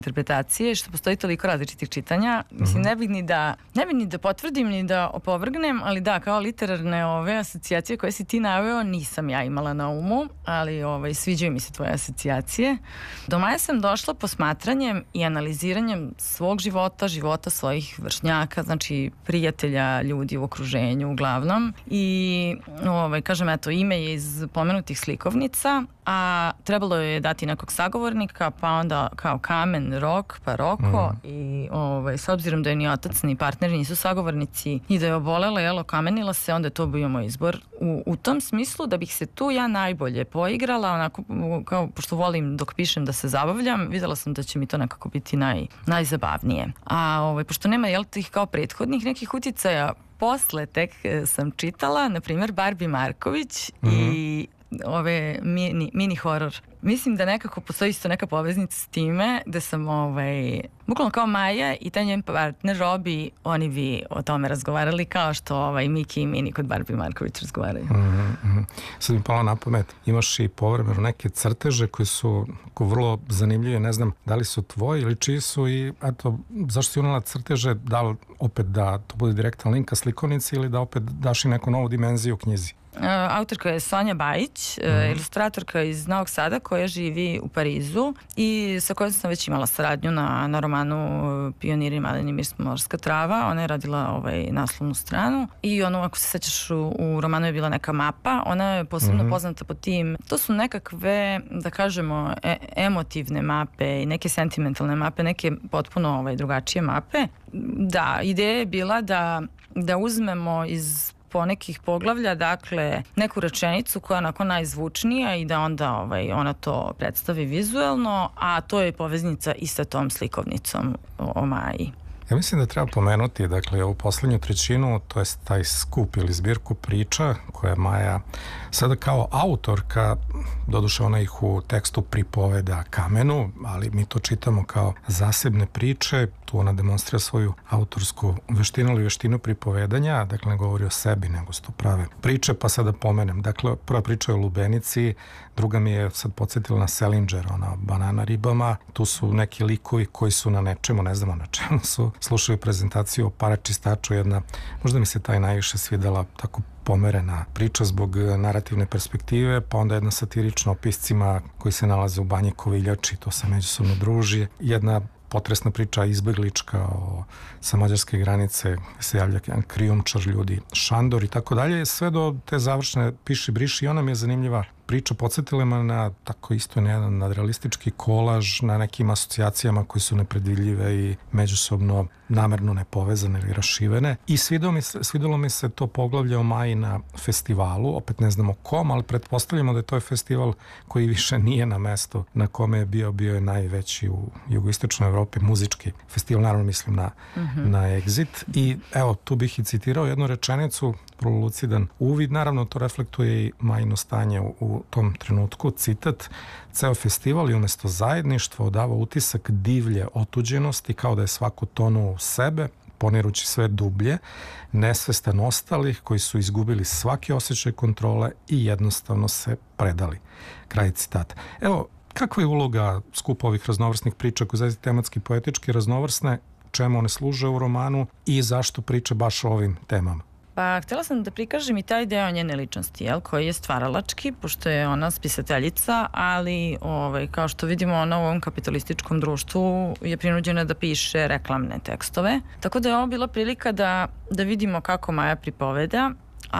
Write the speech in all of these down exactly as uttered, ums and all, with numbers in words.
interpretacije, što postoji toliko različitih čitanja. Mislim, ne bih ni da, ne bih ni da potvrdim, ni da opovrgnem, ali da, kao literarne ove asocijacije koje si ti naveo, nisam ja imala na umu, ali ovaj, sviđaju mi se tvoje asocijacije. Do Maje sam došla posmatranjem i analiziranjem svog života, života svojih vršnjaka, znači prijatelja, ljudi u okruženju uglavnom. I, ovaj, kažem, eto, ime je iz pomenutih slikovnica, a trebalo je dati nekog sagovornika, pa onda kao Kamen, Rok, pa Roko mm. i ovaj, s obzirom da je ni otac ni partneri nisu sagovornici i da je obolela, jel, okamenila se, onda je to bio moj izbor. U, u tom smislu da bih se tu ja najbolje poigrala, onako, kao, pošto volim dok pišem da se zabavljam, videla sam da će mi to nekako biti naj, najzabavnije. A ovaj, pošto nema, jel, tih kao prethodnih nekih uticaja, posle tek sam čitala, na primjer, Barbie Marković mm. i ove mini, mini horor. Mislim da nekako postoji isto neka poveznica s time da sam ovaj, bukvalno kao Maja i taj njen partner Robi, oni bi o tome razgovarali kao što ovaj, Miki i Mini kod Barbie Marković razgovaraju. Mm -hmm. Sad mi palo na pamet, imaš i povremeno neke crteže koji su vrlo zanimljive, ne znam da li su tvoji ili čiji su i eto, zašto si unala crteže, da li opet da to bude direktan link ka slikovnici ili da opet daš i neku novu dimenziju u knjizi? Uh, autorka je Sonja Bajić, uh, mm. ilustratorka iz Novog Sada koja živi u Parizu i sa kojom sam već imala saradnju na, na romanu Pioniri maleni mir morska trava. Ona je radila ovaj, naslovnu stranu i ono, ako se sećaš, u, u romanu je bila neka mapa. Ona je posebno mm-hmm. poznata po tim, to su nekakve, da kažemo, e, emotivne mape i neke sentimentalne mape, neke potpuno ovaj, drugačije mape. Da, ideja je bila da, da uzmemo iz po nekih poglavlja, dakle, neku rečenicu koja je onako najzvučnija i da onda ovaj, ona to predstavi vizuelno, a to je poveznica i sa tom slikovnicom o, o Maji. Ja mislim da treba pomenuti, dakle, ovu poslednju trećinu, to je taj skup ili zbirku priča koje Maja sada kao autorka, doduše ona ih u tekstu pripoveda Kamenu, ali mi to čitamo kao zasebne priče, tu ona demonstrira svoju autorsku veštinu ili veštinu pripovedanja, dakle ne govori o sebi, nego su to prave priče, pa sada pomenem. Dakle, prva priča je o lubenici, druga mi je sad podsjetila na Selinger, ona banana ribama, tu su neki likovi koji su na nečemu, ne znamo na čemu su, slušaju prezentaciju o paračistaču, jedna, možda mi se taj najviše svidela, tako pomerena priča zbog narativne perspektive, pa onda jedna satirična o piscima koji se nalaze u banji Koviljači, to se međusobno druži, jedna potresna priča izbeglička o, sa mađarske granice se javlja krijumčar ljudi Šandor i tako dalje, sve do te završne piši briši i ona mi je zanimljiva priča, podsjetila me na tako isto jedan nadrealistički kolaž, na nekim asocijacijama koji su nepredvidljive i međusobno namerno nepovezane ili rašivene i svidelo mi se, svidelo mi se to poglavlje o Maji na festivalu, opet ne znamo kom, ali pretpostavljamo da je to festival koji više nije na mestu na kome je bio, bio je najveći u jugoistočnoj Evropi muzički festival, naravno mislim na, mm-hmm. na Exit i evo tu bih i citirao jednu rečenicu, vrlo lucidan uvid, naravno to reflektuje i Majino stanje u, u tom trenutku, citat, ceo festival i umesto zajedništva odava utisak divlje otuđenosti kao da je svako tonuo u sebe, ponirući sve dublje, nesvestan ostalih koji su izgubili svaki osjećaj kontrole i jednostavno se predali. Kraj citata. Evo, kakva je uloga skupa ovih raznovrsnih priča koje zaista tematski poetički raznovrsne, čemu one služe u romanu i zašto priče baš o ovim temama? Pa, htjela sam da prikažem i taj deo njene ličnosti, jel, koji je stvaralački, pošto je ona spisateljica, ali ovaj, kao što vidimo, ona u ovom kapitalističkom društvu je prinuđena da piše reklamne tekstove. Tako da je ovo bila prilika da, da vidimo kako Maja pripoveda,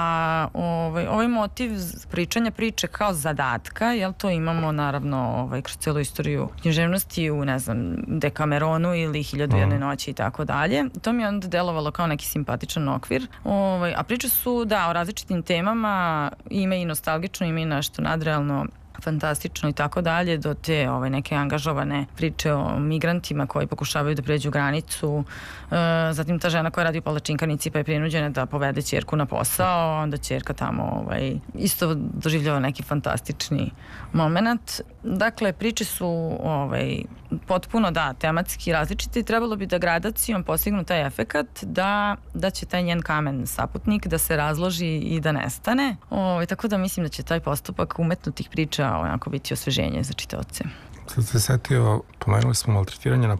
a ovaj, ovaj motiv pričanja priče kao zadatka, jel, to imamo naravno ovaj, kroz celu istoriju književnosti u, ne znam, Dekameronu ili Hiljadu jedne noći i tako dalje. To mi je onda delovalo kao neki simpatičan okvir. Ovaj, a priče su, da, o različitim temama, ima i nostalgično, ima i nešto nadrealno fantastično i tako dalje, do te ovaj, neke angažovane priče o migrantima koji pokušavaju da pređu granicu, e, zatim ta žena koja radi u palačinkanici pa je prinuđena da povede ćerku na posao, onda ćerka tamo ovaj, isto doživljava neki fantastični moment. Dakle, priče su ovaj, potpuno, da, tematski različite i trebalo bi da gradacijom postignu taj efekat da, da će taj njen kamen saputnik da se razloži i da nestane. Ovaj, tako da mislim da će taj postupak umetnutih priča onako biti osveženje za čitaoce. sad se setio, pomenuli smo maltretiranje na